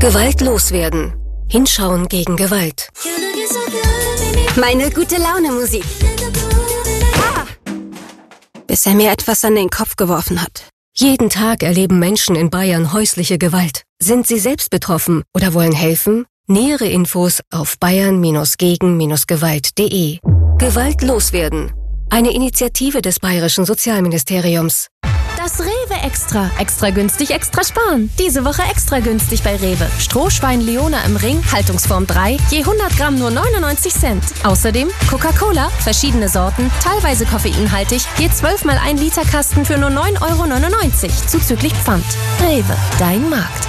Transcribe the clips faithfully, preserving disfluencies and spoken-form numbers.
Gewalt loswerden. Hinschauen gegen Gewalt. Meine gute Laune Musik. Ah! Bis er mir etwas an den Kopf geworfen hat. Jeden Tag erleben Menschen in Bayern häusliche Gewalt. Sind sie selbst betroffen oder wollen helfen? Nähere Infos auf bayern gegen gewalt punkt de. Gewalt loswerden. Eine Initiative des Bayerischen Sozialministeriums. Das Rewe Extra. Extra günstig, extra sparen. Diese Woche extra günstig bei Rewe. Strohschwein Leona im Ring, Haltungsform drei, je hundert Gramm nur neunundneunzig Cent. Außerdem Coca-Cola, verschiedene Sorten, teilweise koffeinhaltig, je zwölf mal ein Liter Kasten für nur neun Euro neunundneunzig, zuzüglich Pfand. Rewe, dein Markt.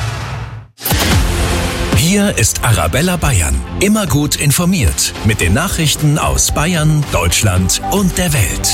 Hier ist Arabella Bayern. Immer gut informiert. Mit den Nachrichten aus Bayern, Deutschland und der Welt.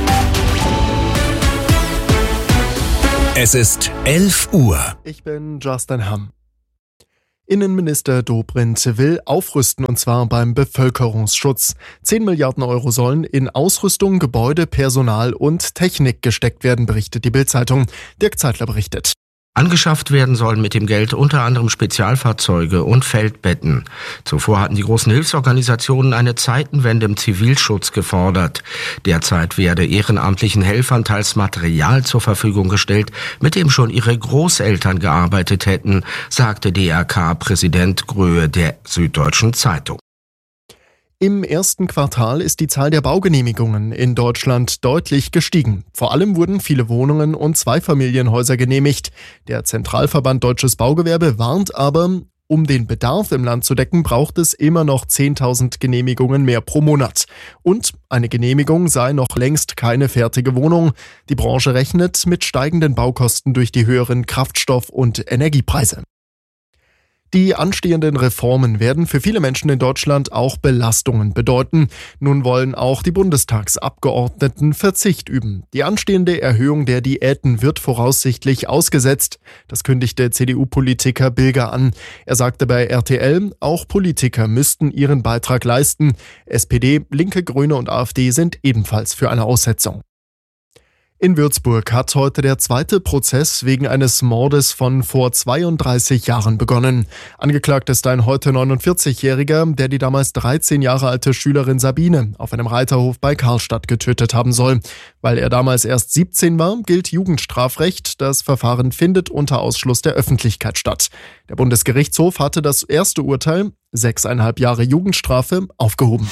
Es ist elf Uhr. Ich bin Justin Hamm. Innenminister Dobrindt will aufrüsten, und zwar beim Bevölkerungsschutz. zehn Milliarden Euro sollen in Ausrüstung, Gebäude, Personal und Technik gesteckt werden, berichtet die Bild-Zeitung. Dirk Zeitler berichtet. Angeschafft werden sollen mit dem Geld unter anderem Spezialfahrzeuge und Feldbetten. Zuvor hatten die großen Hilfsorganisationen eine Zeitenwende im Zivilschutz gefordert. Derzeit werde ehrenamtlichen Helfern teils Material zur Verfügung gestellt, mit dem schon ihre Großeltern gearbeitet hätten, sagte D R K-Präsident Gröhe der Süddeutschen Zeitung. Im ersten Quartal ist die Zahl der Baugenehmigungen in Deutschland deutlich gestiegen. Vor allem wurden viele Wohnungen und Zweifamilienhäuser genehmigt. Der Zentralverband Deutsches Baugewerbe warnt aber, um den Bedarf im Land zu decken, braucht es immer noch zehntausend Genehmigungen mehr pro Monat. Und eine Genehmigung sei noch längst keine fertige Wohnung. Die Branche rechnet mit steigenden Baukosten durch die höheren Kraftstoff- und Energiepreise. Die anstehenden Reformen werden für viele Menschen in Deutschland auch Belastungen bedeuten. Nun wollen auch die Bundestagsabgeordneten Verzicht üben. Die anstehende Erhöhung der Diäten wird voraussichtlich ausgesetzt. Das kündigte C D U-Politiker Bilger an. Er sagte bei R T L, auch Politiker müssten ihren Beitrag leisten. S P D, Linke, Grüne und AfD sind ebenfalls für eine Aussetzung. In Würzburg hat heute der zweite Prozess wegen eines Mordes von vor zweiunddreißig Jahren begonnen. Angeklagt ist ein heute neunundvierzigjähriger, der die damals dreizehn Jahre alte Schülerin Sabine auf einem Reiterhof bei Karlstadt getötet haben soll. Weil er damals erst siebzehn war, gilt Jugendstrafrecht. Das Verfahren findet unter Ausschluss der Öffentlichkeit statt. Der Bundesgerichtshof hatte das erste Urteil, sechseinhalb Jahre Jugendstrafe, aufgehoben.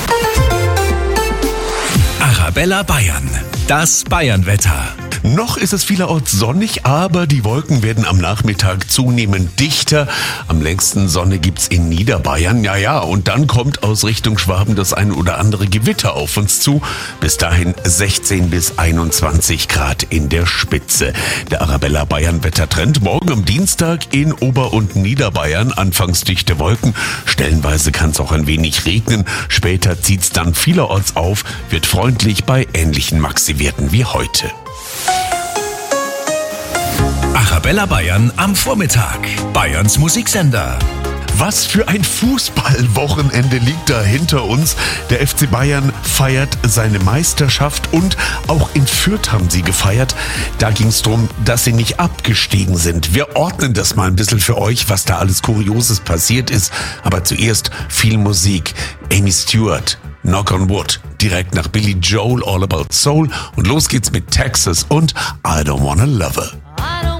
Arabella Bayern. Das Bayernwetter. Noch ist es vielerorts sonnig, aber die Wolken werden am Nachmittag zunehmend dichter. Am längsten Sonne gibt's in Niederbayern. Ja, ja, und dann kommt aus Richtung Schwaben das ein oder andere Gewitter auf uns zu. Bis dahin sechzehn bis einundzwanzig Grad in der Spitze. Der Arabella Bayern Wettertrend. Morgen am Dienstag in Ober- und Niederbayern anfangs dichte Wolken. Stellenweise kann es auch ein wenig regnen. Später zieht's dann vielerorts auf, wird freundlich bei ähnlichen Maxi-Werten wie heute. Arabella Bayern am Vormittag. Bayerns Musiksender. Was für ein Fußballwochenende liegt da hinter uns. Der F C Bayern feiert seine Meisterschaft und auch in Fürth haben sie gefeiert. Da ging es darum, dass sie nicht abgestiegen sind. Wir ordnen das mal ein bisschen für euch, was da alles Kurioses passiert ist. Aber zuerst viel Musik. Amy Stewart, Knock on Wood, direkt nach Billy Joel, All About Soul. Und los geht's mit Texas und I Don't Wanna Love Her.